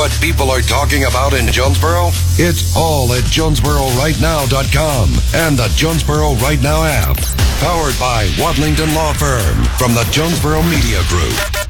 what people are talking about in Jonesboro? It's all at JonesboroRightNow.com and the Jonesboro Right Now app. Powered by Wadlington Law Firm from the Jonesboro Media Group.